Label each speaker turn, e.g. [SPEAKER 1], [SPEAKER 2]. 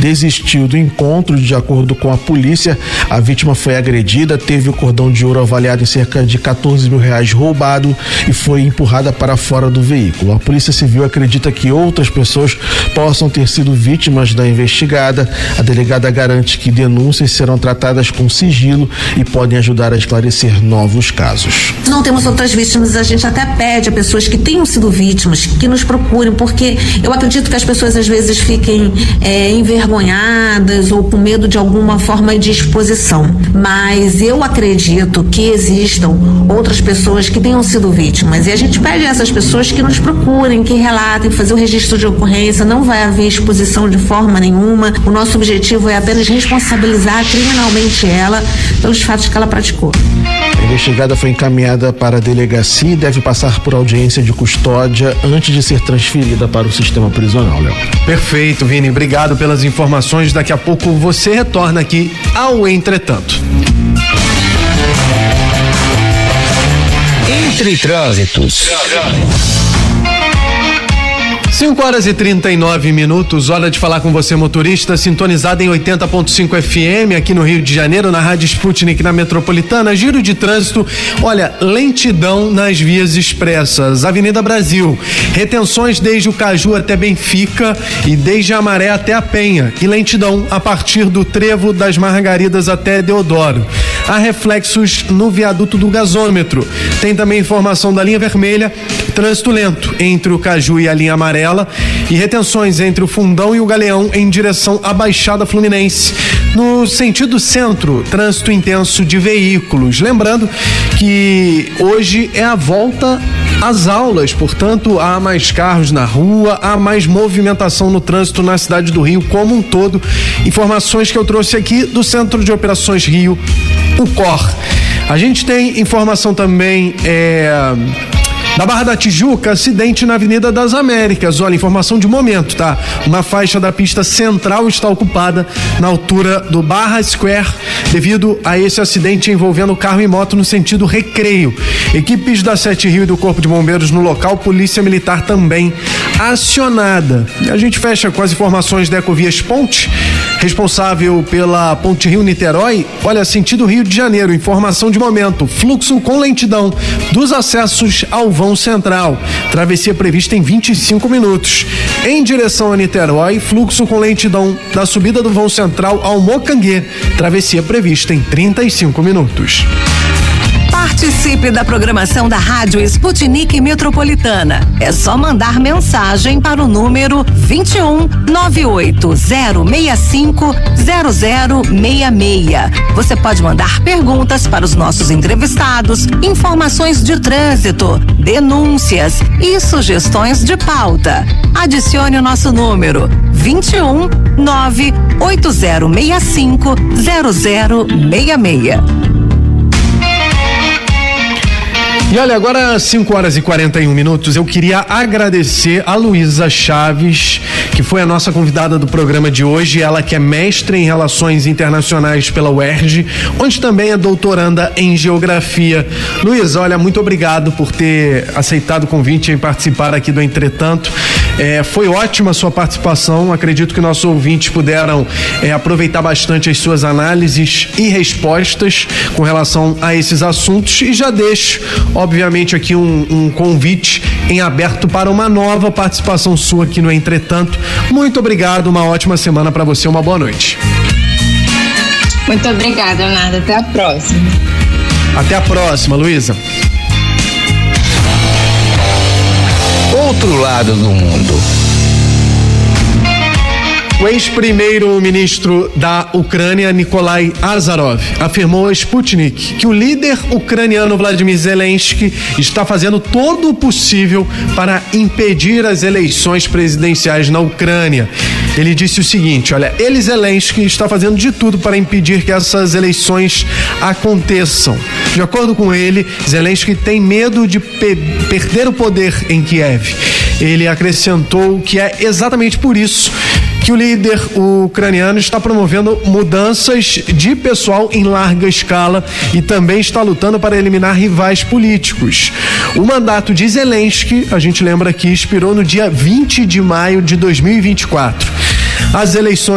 [SPEAKER 1] desistiu do encontro. De acordo com a polícia, a vítima foi agredida, teve o cordão de ouro avaliado em cerca de R$14 mil roubado e foi empurrada para fora do veículo. A Polícia Civil acredita que outras pessoas possam ter sido vítimas da investigada. A delegada garante que denúncias serão tratadas com sigilo e podem ajudar a esclarecer novos casos.
[SPEAKER 2] Não temos outras vítimas, a gente até pede a pessoas que tenham sido vítimas que nos procurem, porque eu acredito que as pessoas às vezes fiquem envergonhadas ou com medo de alguma forma de exposição, mas eu acredito que existam outras pessoas que tenham sido vítimas e a gente pede a essas pessoas que nos procurem, que relatem, fazer o registro de ocorrência. Não vai haver exposição de forma nenhuma, o nosso objetivo é apenas responsabilizar criminalmente ela pelos fatos que ela praticou.
[SPEAKER 1] A investigada foi encaminhada para a delegacia e deve passar por audiência de custódia antes de ser transferida para o sistema prisional, Léo.
[SPEAKER 3] Perfeito, Vini. Obrigado pelas informações. Daqui a pouco você retorna aqui ao Entretanto.
[SPEAKER 4] Entre Trânsitos.
[SPEAKER 3] 5h39, hora de falar com você, motorista, sintonizado em 80.5 FM aqui no Rio de Janeiro, na Rádio Sputnik, na Metropolitana. Giro de trânsito, olha, lentidão nas vias expressas. Avenida Brasil, retenções desde o Caju até Benfica e desde a Maré até a Penha, e lentidão a partir do Trevo das Margaridas até Deodoro. Há reflexos no viaduto do gasômetro. Tem também informação da linha vermelha, trânsito lento entre o Caju e a linha amarela e retenções entre o Fundão e o Galeão em direção à Baixada Fluminense. No sentido centro, trânsito intenso de veículos. Lembrando que hoje é a volta às aulas, portanto há mais carros na rua, há mais movimentação no trânsito na cidade do Rio como um todo. Informações que eu trouxe aqui do Centro de Operações Rio, o COR. A gente tem informação também da Barra da Tijuca, acidente na Avenida das Américas. Olha, informação de momento, tá? Uma faixa da pista central está ocupada na altura do Barra Square devido a esse acidente envolvendo carro e moto no sentido Recreio. Equipes da Sete Rio e do Corpo de Bombeiros no local, Polícia Militar também acionada. A gente fecha com as informações da Ecovias Ponte, responsável pela Ponte Rio-Niterói. Olha, sentido Rio de Janeiro, informação de momento, fluxo com lentidão dos acessos ao vão central, travessia prevista em 25 minutos. Em direção a Niterói, fluxo com lentidão da subida do vão central ao Mocanguê, travessia prevista em 35 minutos.
[SPEAKER 5] Participe da programação da Rádio Sputnik Metropolitana. É só mandar mensagem para o número 21 98065 0066. Você pode mandar perguntas para os nossos entrevistados, informações de trânsito, denúncias e sugestões de pauta. Adicione o nosso número 21 98065 0066.
[SPEAKER 3] E olha, agora 5h41, eu queria agradecer a Luísa Chaves, que foi a nossa convidada do programa de hoje, ela que é mestre em Relações Internacionais pela UERJ, onde também é doutoranda em Geografia. Luísa, olha, muito obrigado por ter aceitado o convite em participar aqui do Entretanto. Foi ótima a sua participação, acredito que nossos ouvintes puderam aproveitar bastante as suas análises e respostas com relação a esses assuntos, e já deixo obviamente aqui um convite em aberto para uma nova participação sua aqui no Entretanto. Muito obrigado, uma ótima semana para você, uma boa noite.
[SPEAKER 6] Muito obrigada, Leonardo, até a próxima.
[SPEAKER 3] Até a próxima, Luísa.
[SPEAKER 4] Outro lado do mundo.
[SPEAKER 3] O ex-primeiro-ministro da Ucrânia, Nikolai Azarov, afirmou à Sputnik que o líder ucraniano Vladimir Zelensky está fazendo todo o possível para impedir as eleições presidenciais na Ucrânia. Ele disse o seguinte, olha, Zelensky está fazendo de tudo para impedir que essas eleições aconteçam. De acordo com ele, Zelensky tem medo de perder o poder em Kiev. Ele acrescentou que é exatamente por isso que o líder ucraniano está promovendo mudanças de pessoal em larga escala e também está lutando para eliminar rivais políticos. O mandato de Zelensky, a gente lembra que expirou no dia 20 de maio de 2024. As eleições